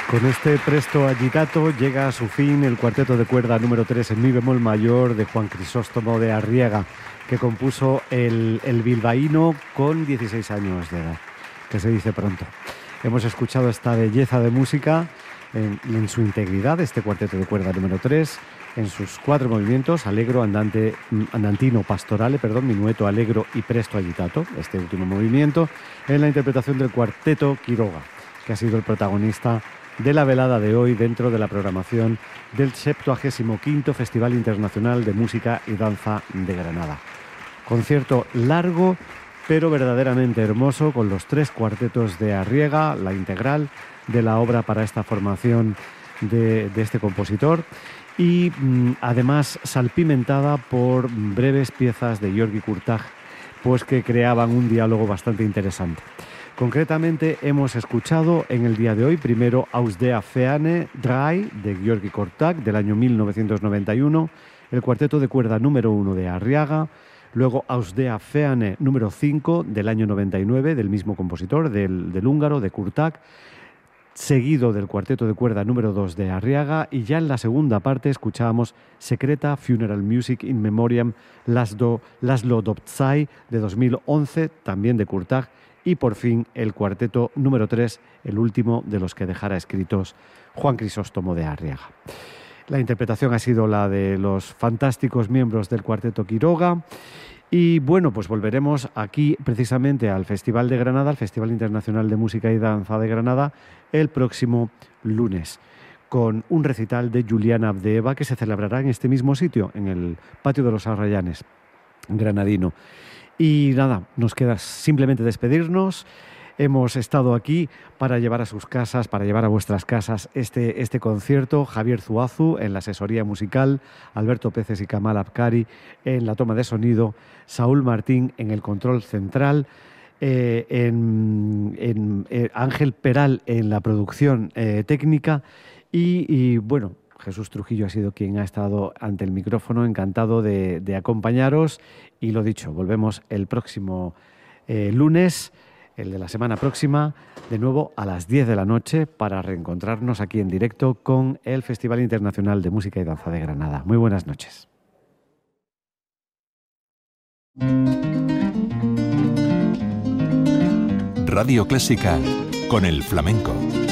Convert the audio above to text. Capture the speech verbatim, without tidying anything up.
Con este presto agitato llega a su fin el cuarteto de cuerda número tres en mi bemol mayor de Juan Crisóstomo de Arriaga, que compuso el, el bilbaíno con dieciséis años de edad, que se dice pronto. Hemos escuchado esta belleza de música en, en su integridad, este cuarteto de cuerda número tres, en sus cuatro movimientos, allegro, andante, andantino, pastorale, perdón, minueto, allegro y presto agitato, este último movimiento, en la interpretación del cuarteto Quiroga, que ha sido el protagonista de la velada de hoy dentro de la programación del septuagésimo quinto Festival Internacional de Música y Danza de Granada. Concierto largo, pero verdaderamente hermoso, con los tres cuartetos de Arriaga, la integral de la obra para esta formación de, de este compositor, y mmm, además salpimentada por breves piezas de György Kurtág, pues que creaban un diálogo bastante interesante. Concretamente hemos escuchado en el día de hoy primero Aus der Ferne tres de György Kurtág del año mil novecientos noventa y uno, el cuarteto de cuerda número uno de Arriaga, luego Aus der Ferne número cinco del año noventa y nueve del mismo compositor, del, del húngaro, de Kurtág, seguido del cuarteto de cuerda número dos de Arriaga, y ya en la segunda parte escuchábamos Secreta Funeral Music in Memoriam Laszlo, Laszlo Dobzai de dos mil once, también de Kurtág, y por fin el cuarteto número tres, el último de los que dejara escritos Juan Crisóstomo de Arriaga. La interpretación ha sido la de los fantásticos miembros del cuarteto Quiroga. Y bueno, pues volveremos aquí precisamente al Festival de Granada, al Festival Internacional de Música y Danza de Granada, el próximo lunes, con un recital de Juliana Abdeeva que se celebrará en este mismo sitio, en el Patio de los Arrayanes, granadino. Y nada, nos queda simplemente despedirnos. Hemos estado aquí para llevar a sus casas, para llevar a vuestras casas este, este concierto. Javier Zuazu en la asesoría musical, Alberto Peces y Kamal Abkari en la toma de sonido, Saúl Martín en el control central, eh, en, en, eh, Ángel Peral en la producción eh, técnica y, y bueno, Jesús Trujillo ha sido quien ha estado ante el micrófono, encantado de, de acompañaros. Y lo dicho, volvemos el próximo eh, lunes, el de la semana próxima, de nuevo a las diez de la noche para reencontrarnos aquí en directo con el Festival Internacional de Música y Danza de Granada. Muy buenas noches. Radio Clásica con el flamenco.